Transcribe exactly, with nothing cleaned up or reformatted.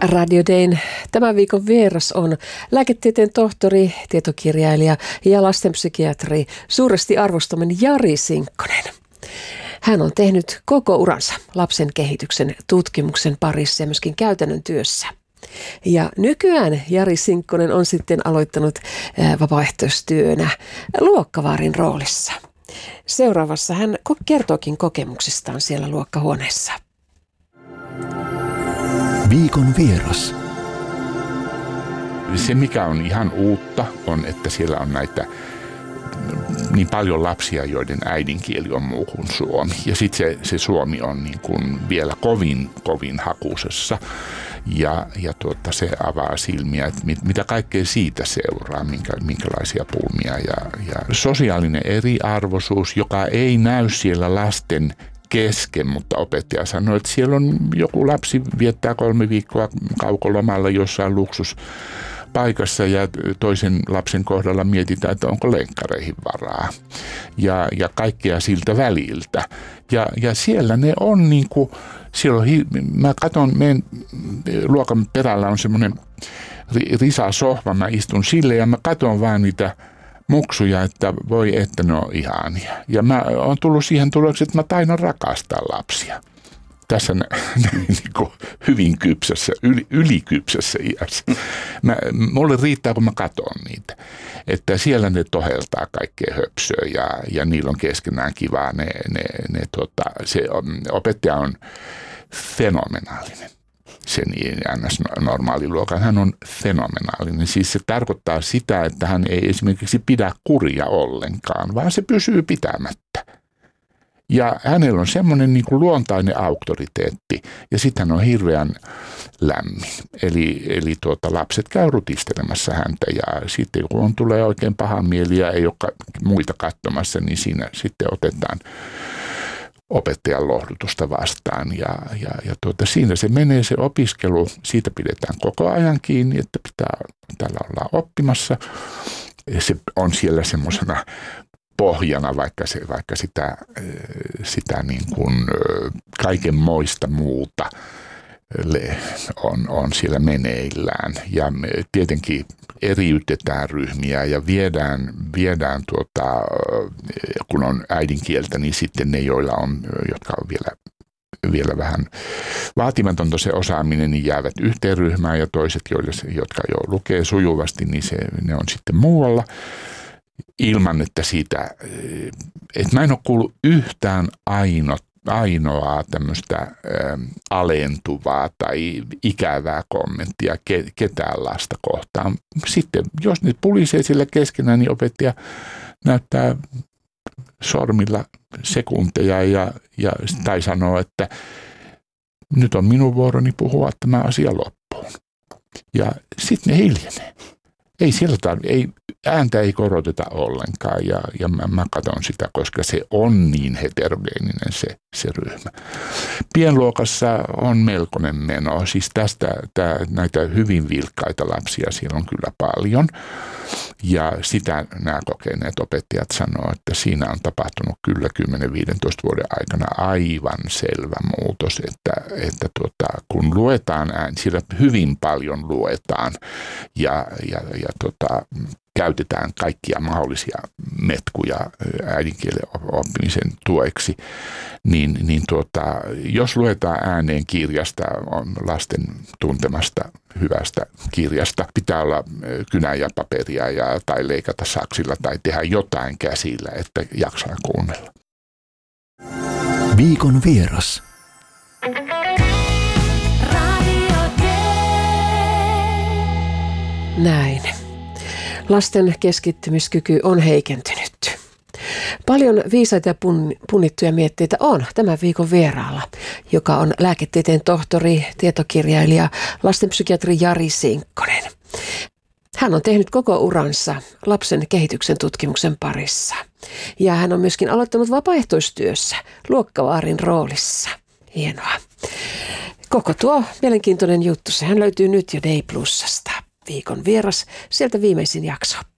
Radio Dayn tämän viikon vieras on lääketieteen tohtori, tietokirjailija ja lastenpsykiatri, suuresti arvostaman Jari Sinkkonen. Hän on tehnyt koko uransa lapsen kehityksen tutkimuksen parissa ja myöskin käytännön työssä. Ja nykyään Jari Sinkkonen on sitten aloittanut vapaaehtoistyönä luokkavaarin roolissa. Seuraavassa hän kertookin kokemuksistaan siellä luokkahuoneessa. Viikon vieras. Se, mikä on ihan uutta, on, että siellä on näitä niin paljon lapsia, joiden äidinkieli on muu kuin suomi. Ja sitten se, se suomi on niin kuin vielä kovin, kovin hakusessa. Ja, ja tuota, se avaa silmiä, että mit, mitä kaikkea siitä seuraa, minkä, minkälaisia pulmia. Ja, ja sosiaalinen eriarvoisuus, joka ei näy siellä lasten kesken, mutta opettaja sanoi, että siellä on joku lapsi viettää kolme viikkoa kaukolomalla jossain luksuspaikassa ja toisen lapsen kohdalla mietitään, että onko lenkkareihin varaa ja, ja kaikkea siltä väliltä. Ja, ja siellä ne on niin kuin, siellä on, mä katson, meidän luokan perällä on semmoinen risasohva, mä istun sille ja mä katson vaan niitä muksuja, että voi että ne on ihania. Ja mä oon tullut siihen tulokseen, että mä tainan rakastaa lapsia. Tässä niin kuin hyvin kypsässä, yli, ylikypsässä iässä. Mä, mulle riittää, kun mä katson niitä. Että siellä ne toheltaa kaikkea höpsöä ja, ja niillä on keskenään kivaa. Ne, ne, ne, tota, se opettaja on fenomenaalinen. Sen normaaliluokan. Hän on fenomenaalinen. Siis se tarkoittaa sitä, että hän ei esimerkiksi pidä kuria ollenkaan, vaan se pysyy pitämättä. Ja hänellä on semmoinen niin kuin luontainen auktoriteetti ja sitten hän on hirveän lämmin. Eli, eli tuota, lapset käy rutistelemassa häntä ja sitten kun on, tulee oikein paha mieli ja ei ole muita katsomassa, niin siinä sitten otetaan opettajan lohdutusta vastaan ja, ja, ja tuota, siinä se menee se opiskelu, siitä pidetään koko ajan kiinni, että pitää täällä olla oppimassa. Se on siellä semmoisena pohjana, vaikka, se, vaikka sitä, sitä niin kuin kaiken moista muuta on, on siellä meneillään. Ja me tietenkin eriytetään ryhmiä ja viedään, viedään tuota, kun on äidinkieltä, niin sitten ne, joilla on, jotka on vielä, vielä vähän vaatimatonta se osaaminen, niin jäävät yhteen ryhmään ja toiset, joille, jotka jo lukee sujuvasti, niin se, ne on sitten muualla. Ilman, että siitä, että mä en ole kuullut yhtään ainoa, ainoaa tämmöistä ä, alentuvaa tai ikävää kommenttia ke, ketään lasta kohtaan. Sitten, jos ne pulisee sillä keskenään, niin opettaja näyttää sormilla sekunteja ja, ja, tai sanoo, että nyt on minun vuoroni puhua tämä asia loppuun. Ja sitten ne hiljenee. Ei siellä tarvitse, ei, ääntä ei koroteta ollenkaan ja, ja mä, mä katson sitä, koska se on niin heterogeeninen se, se ryhmä. Pienluokassa on melkoinen meno, siis tästä tää, näitä hyvin vilkkaita lapsia siellä on kyllä paljon ja sitä nämä kokeneet opettajat sanoo, että siinä on tapahtunut kyllä kymmenen viisitoista vuoden aikana aivan selvä muutos, että, että tuota, kun luetaan ääni, siellä hyvin paljon luetaan ja, ja, ja tota, käytetään kaikkia mahdollisia metkuja äidinkielen oppimisen tueksi, niin, niin tuota, jos luetaan ääneen kirjasta, lasten tuntemasta hyvästä kirjasta, pitää olla kynää ja paperia ja, tai leikata saksilla tai tehdä jotain käsillä, että jaksaa kuunnella. Viikon vieras. Näin. Lasten keskittymiskyky on heikentynyt. Paljon viisaita ja punnittuja mietteitä on tämän viikon vieraalla, joka on lääketieteen tohtori, tietokirjailija, lastenpsykiatri Jari Sinkkonen. Hän on tehnyt koko uransa lapsen kehityksen tutkimuksen parissa. Ja hän on myöskin aloittanut vapaaehtoistyössä luokkavaarin roolissa. Hienoa. Koko tuo mielenkiintoinen juttu, sehän löytyy nyt jo Day Plusasta. Viikon vieras, sieltä viimeisin jakso.